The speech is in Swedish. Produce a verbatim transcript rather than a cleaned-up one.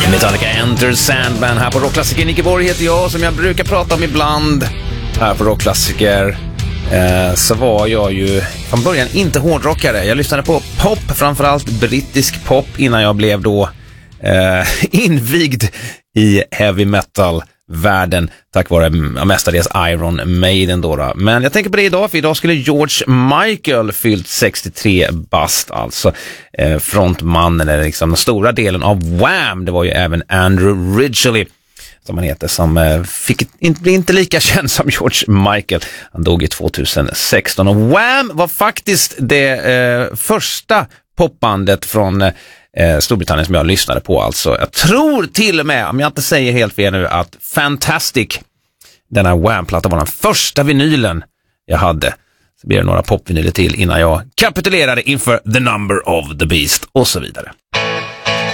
Metallica Enter Sandman här på Rockklassiker. Nicke Borg heter jag, som jag brukar prata om ibland här på Rockklassiker. Eh, så var jag ju från början inte hårdrockare. Jag lyssnade på pop, framförallt brittisk pop, innan jag blev då eh, invigd i heavy metal världen tack vare mestadels Iron Maiden då, då. Men jag tänker på det idag, för idag skulle George Michael fyllt sextiotre bast, alltså eh, frontmannen, eller liksom den stora delen av Wham. Det var ju även Andrew Ridgeley, som han heter, som eh, fick inte, inte lika känd som George Michael. Han dog i tjugohundrasexton, och Wham var faktiskt det eh, första popbandet från eh, Storbritannien som jag lyssnade på. Alltså, jag tror till och med, om jag inte säger helt fel nu, att Fantastic, den här Wham-plattan, var den första vinylen jag hade. Så blir det några popvinyler till innan jag kapitulerade inför The Number of the Beast och så vidare.